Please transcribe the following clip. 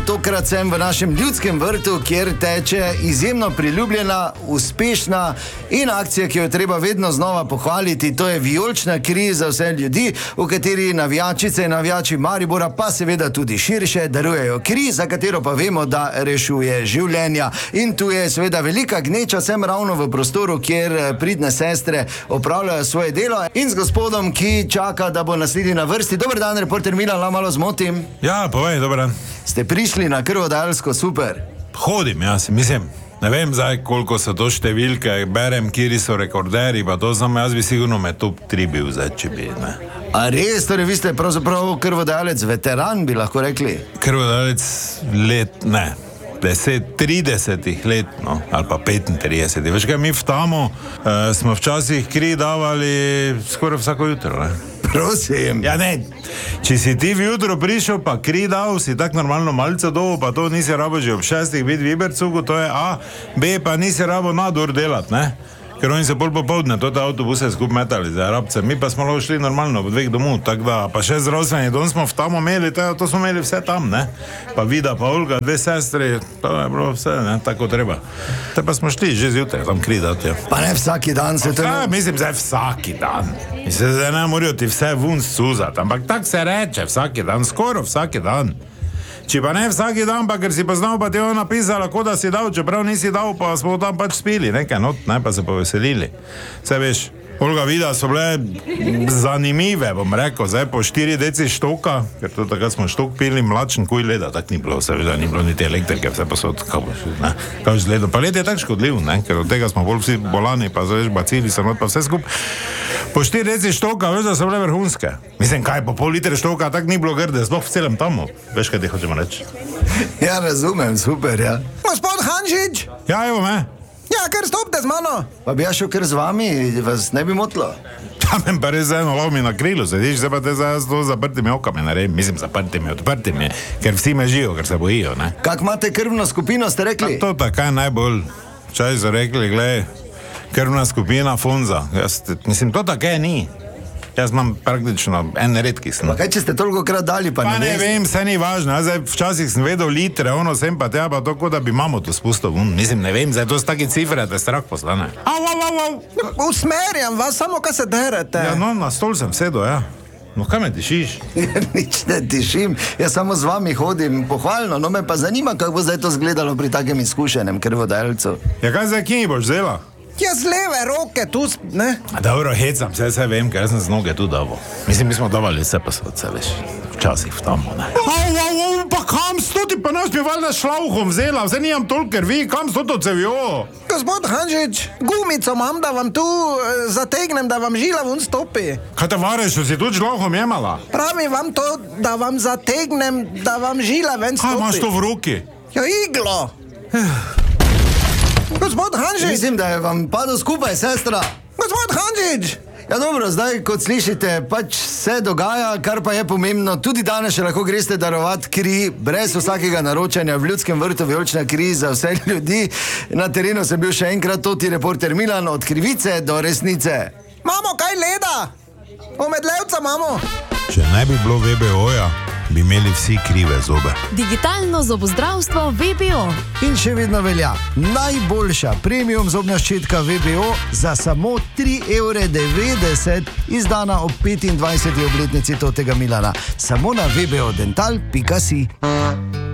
tokrat sem v našem ljudskem vrtu, kjer teče izjemno priljubljena, uspešna in akcija, ki jo je treba vedno znova pohvaliti, to je vijolična kri za vse ljudi, v kateri navijačice in navijači Maribora, pa seveda tudi širše, darujejo kri, za katero pa vemo, da rešuje življenja. In tu je seveda velika gneča, sem ravno v prostoru, kjer pridne sestre opravljajo svoje delo in z gospodom, ki čaka, da bo naslednji na vrsti. Dober dan, reporter Milan, la malo zmotim. Ja, povej, dober dan. Ste prišli na krvodajalsko, super. Hodim, mislim, ne vem zdaj, koliko so to številke, berem, kjeri so rekorderi, pa to samo jaz bi sigurno med top 3 bil zdaj, če bi, ne. A res, torej vi ste pravzaprav krvodajalec, veteran, bi lahko rekli? Krvodajalec let, ne, 30 let, no, ali pa 35. Veš kaj, mi v Tamu smo včasih kri davali skoraj vsako jutro, ne. Prosim. Ja, ne, če si ti v jutro prišel, pa kri dal, si tak normalno malce dovo, pa to nisi rabo že ob 6 biti v Ibercugu, to je A, B, pa nisi rabo nadur delat, ne. Ker oni se bolj popoldne, to te avtobuse skup metali za rabce, mi pa smo lahko šli normalno v 2 domov, tako da, pa še zdravstveni dom smo v Tamu imeli, to smo imeli vse tam, ne. Pa Vida, pa Olga, 2 sestri, to je bilo vse, ne, tako treba. Te pa smo šli že zjutraj tam kri dati, ja. Pa ne vsaki dan se to... Ja, mislim, zdaj vsaki dan. Mislim, zdaj ne morajo ti vse vun suzati, ampak tak se reče vsaki dan, skoraj vsaki dan. Če pa ne vsaki dan, pa ker si pa znal, pa ti je on napisala, kot da si dal, čeprav nisi dal, pa smo tam pač spili, nekaj not, ne, pa se poveselili. Vse veš, Olga, Vida so bile zanimive, bom rekel, zdaj po 4 deci štoka, ker to takrat smo štok pili, mlačen kuj leda, tak ni bilo, seveda, ni bilo niti elektrike, vse pa so kao žledo. Pa led je tak škodljiv, ne, ker od tega smo bolj vsi bolani, pa veš, bacili so not, pa vse skup. Po 4 deci štoka, veš, da so bile vrhunske. Mislim, kaj, po pol litre štoka, tak ni bilo grde, sploh v celem Tamu. Veš, kaj ti hočemo reči? Ja, razumem, super, ja. Gospod Hanžič! Ja, evo me. Ja, kar stopite z mano. Pa bi ja šel kar z vami, vas ne bi motilo? Tam me pa res eno lov mi na krilu, sediš, zdaj pa te zdaj to zaprtimi okami naredim, mislim, zaprtimi, odprtimi, ker vsi me žijo, ker se bojijo, ne. Kak imate krvno skupino, ste rekli? To takaj najbolj, čaj so rekli, glej, krvna skupina Funza, mislim, to takaj ni. Jaz imam praktično en redki snov. Kaj, če ste toliko krat dali, pa ne vem, vse ni važno. Jaz zdaj včasih sem vedel litre, ono sem pa tja, pa to, kot da bi mamo to spustil. Mislim, ne vem, zdaj to s taki cifre, da strah postane. Usmerjam vas, samo kaj se derete. Ja, no, na stol sem sedel, ja. No, kaj me tišiš? Nič ne tišim, jaz samo z vami hodim pohvalno, no me pa zanima, kako bo zdaj to zgledalo pri takem izkušenem krvodajalcu. Ja, kaj zdaj, kje boš vzela? Ja, z leve roke, tu, ne? Dobro, hecam, vse vem, ker sem z noge tu davo. Mislim, mi smo davali vse pa vse, veš, včasih v Tamu, ne. Pa kam sto ti pa naš bi valjda šlauhom vzela, zdaj nijam toliko krvi, kam sto to cevjo? Gospod Hanžič, gumico imam, da vam tu zategnem, da vam žila vun stopi. Kaj te vareš, si tu šlauhom jemala? Pravim vam to, da vam zategnem, da vam žila ven stopi. Kaj imaš to v roki? Ja, iglo. Gospod Hanžič! Mislim, da je vam padel skupaj, sestra. Gospod Hanžič! Ja, dobro, zdaj, kot slišite, pač se dogaja, kar pa je pomembno. Tudi danes še lahko greste darovati kri, brez vsakega naročanja v ljudskem vrtu, vijolična kri za vse ljudi. Na terenu sem bil še enkrat, toti reporter Milan, od krivice do resnice. Mamo, kaj leda? Omedlevca imamo. Če ne bi bilo VBO-ja, bi imeli vsi krive zobe. Digitalno zobozdravstvo VBO. In še vedno velja najboljša premium zobna ščetka VBO za samo 3,90 €, izdana ob 25. obletnici totega Milana. Samo na vbodental.si.